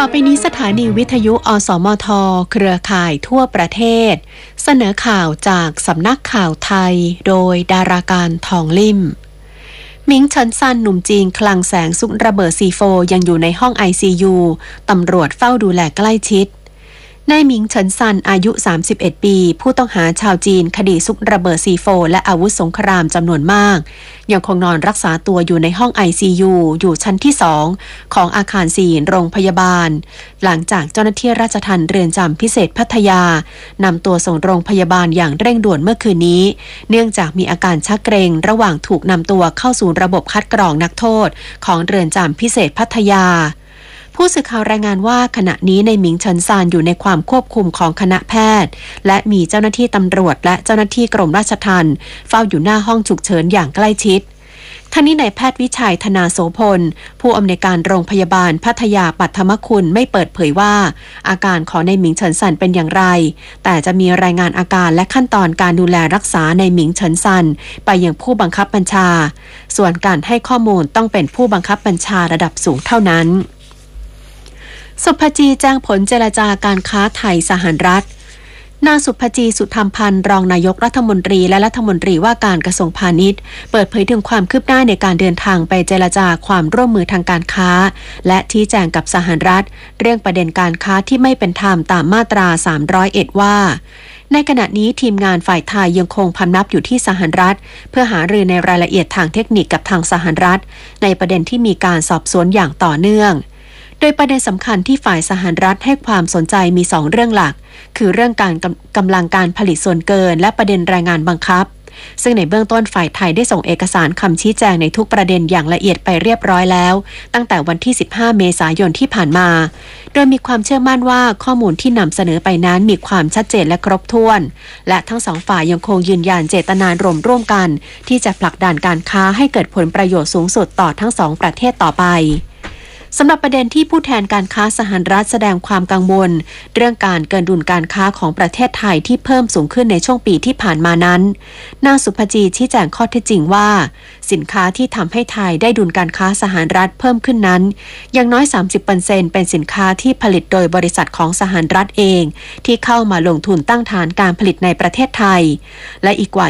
อไปนี้สถานีวิทยุอสมทเครือข่ายทั่วประเทศเสนอข่าวจากสำนักข่าวไทยโดยดาราการทองลิ่มมิงเฉินซันหนุ่มจีนคลังแสงซุกระเบิดซีโฟยังอยู่ในห้อง ICU ตำรวจเฝ้าดูแลใกล้ชิดนายหมิงเฉินซันอายุ31ปีผู้ต้องหาชาวจีนคดีซุกระเบิดซีโฟและอาวุธสงครามจำนวนมากยังคงนอนรักษาตัวอยู่ในห้อง ICU อยู่ชั้นที่2ของอาคาร4โรงพยาบาลหลังจากเจ้าหน้าที่ราชทัณฑ์เรือนจำพิเศษพัทยานำตัวส่งโรงพยาบาลอย่างเร่งด่วนเมื่อคืนนี้เนื่องจากมีอาการชักเกร็งระหว่างถูกนำตัวเข้าสู่ระบบคัดกรองนักโทษของเรือนจำพิเศษพัทยาผู้สื่อข่าวรายงานว่าขณะนี้ในหมิงเฉินซานอยู่ในความควบคุมของคณะแพทย์และมีเจ้าหน้าที่ตำรวจและเจ้าหน้าที่กรมราชทัณฑ์เฝ้าอยู่หน้าห้องฉุกเฉินอย่างใกล้ชิดทั้งนี้นายแพทย์วิชัยธนาโสพลผู้อำนวยการโรงพยาบาลพัทยาปัทมคุณไม่เปิดเผยว่าอาการของนายหมิงเฉินซันเป็นอย่างไรแต่จะมีรายงานอาการและขั้นตอนการดูแลรักษานายหมิงเฉินซันไปยังผู้บังคับบัญชาส่วนการให้ข้อมูลต้องเป็นผู้บังคับบัญชาระดับสูงเท่านั้นสุภจีแจ้งผลเจรจาการค้าไทยสหรัฐนางสุภจีสุธรรมพันธ์รองนายกรัฐมนตรีและรัฐมนตรีว่าการกระทรวงพาณิชย์เปิดเผยถึงความคืบหน้าในการเดินทางไปเจรจาความร่วมมือทางการค้าและชี้แจงกับสหรัฐเรื่องประเด็นการค้าที่ไม่เป็นธรรมตามมาตรา301ว่าในขณะนี้ทีมงานฝ่ายไทยยังคงพำนับอยู่ที่สหรัฐเพื่อหารือในรายละเอียดทางเทคนิคกับทางสหรัฐในประเด็นที่มีการสอบสวนอย่างต่อเนื่องโดยประเด็นสำคัญที่ฝ่ายสหรัฐให้ความสนใจมี2เรื่องหลักคือเรื่องการกำลังการผลิตส่วนเกินและประเด็นแรงงานบังคับซึ่งในเบื้องต้นฝ่ายไทยได้ส่งเอกสารคำชี้แจงในทุกประเด็นอย่างละเอียดไปเรียบร้อยแล้วตั้งแต่วันที่15เมษายนที่ผ่านมาโดยมีความเชื่อมั่นว่าข้อมูลที่นำเสนอไปนั้นมีความชัดเจนและครบถ้วนและทั้งสองฝ่ายยังคงยืนยันเจตนารมณ์ร่วมกันที่จะผลักดันการค้าให้เกิดผลประโยชน์สูงสุดต่อทั้ง2ประเทศต่อไปสำหรับประเด็นที่ผู้แทนการค้าสหรัฐแสดงความกังวลเรื่องการเกินดุลการค้าของประเทศไทยที่เพิ่มสูงขึ้นในช่วงปีที่ผ่านมานั้นนางสุภจีชี้แจงข้อเท็จจริงว่าสินค้าที่ทำให้ไทยได้ดุลการค้าสหรัฐเพิ่มขึ้นนั้นอย่างน้อย 30% เป็นสินค้าที่ผลิตโดยบริษัทของสหรัฐเองที่เข้ามาลงทุนตั้งฐานการผลิตในประเทศไทยและอีกกว่า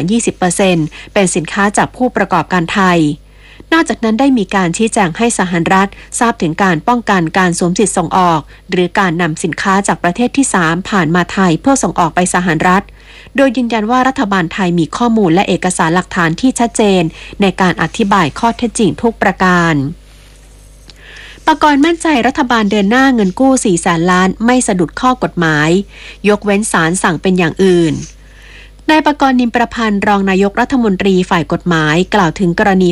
20% เป็นสินค้าจากผู้ประกอบการไทยนอกจากนั้นได้มีการชี้แจงให้สหรัฐทราบถึงการป้องกันการสวมสิทธิ์ส่งออกหรือการนำสินค้าจากประเทศที่3ผ่านมาไทยเพื่อส่งออกไปสหรัฐโดยยืนยันว่ารัฐบาลไทยมีข้อมูลและเอกสารหลักฐานที่ชัดเจนในการอธิบายข้อเท็จจริงทุกประการปกรณ์มั่นใจรัฐบาลเดินหน้าเงินกู้400,000 ล้านไม่สะดุดข้อกฎหมายยกเว้นศาลสั่งเป็นอย่างอื่นนายปกรณ์ นิมประพันธ์รองนายกรัฐมนตรีฝ่ายกฎหมายกล่าวถึงกรณี